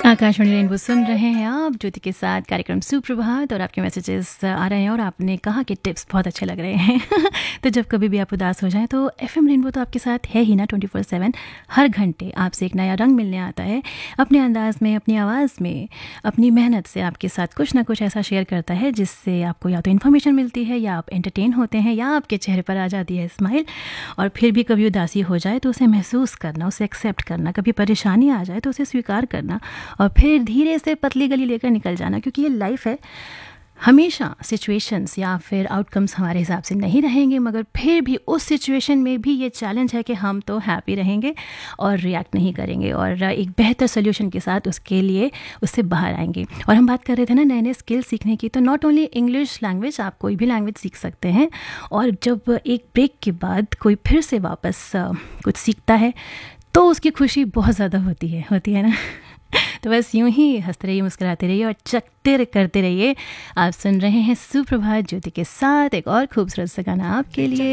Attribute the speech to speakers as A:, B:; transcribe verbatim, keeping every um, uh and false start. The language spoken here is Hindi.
A: आकाशवाणी रेनबो सुन रहे हैं आप, ज्योति के साथ कार्यक्रम सुप्रभात। और आपके मैसेजेस आ रहे हैं और आपने कहा कि टिप्स बहुत अच्छे लग रहे हैं। तो जब कभी भी आप उदास हो जाएं तो एफएम रेनबो तो आपके साथ है ही ना, ट्वेंटी फोर सेवन। हर घंटे आपसे एक नया रंग मिलने आता है, अपने अंदाज में, अपनी आवाज़ में, अपनी मेहनत से आपके साथ कुछ ना कुछ ऐसा शेयर करता है जिससे आपको या तो इन्फॉर्मेशन मिलती है, या आप एंटरटेन होते हैं, या आपके चेहरे पर आ जाती है स्माइल। और फिर भी कभी उदासी हो जाए तो उसे महसूस करना, उसे एक्सेप्ट करना, कभी परेशानी आ जाए तो उसे स्वीकार करना, और फिर धीरे से पतली गली लेकर निकल जाना। क्योंकि ये लाइफ है, हमेशा सिचुएशंस या फिर आउटकम्स हमारे हिसाब से नहीं रहेंगे, मगर फिर भी उस सिचुएशन में भी ये चैलेंज है कि हम तो हैप्पी रहेंगे और रिएक्ट नहीं करेंगे, और एक बेहतर सोल्यूशन के साथ उसके लिए उससे बाहर आएंगे। और हम बात कर रहे थे ना नए नए स्किल सीखने की, तो नॉट ओनली इंग्लिश लैंग्वेज, आप कोई भी लैंग्वेज सीख सकते हैं। और जब एक ब्रेक के बाद कोई फिर से वापस कुछ सीखता है तो उसकी खुशी बहुत ज़्यादा होती है होती है ना। तो बस यूं ही हंसते रहिए, मुस्कुराते रहिए और चकते करते रहिए। आप सुन रहे हैं सुप्रभात ज्योति के साथ। एक और खूबसूरत सा गाना आपके लिए।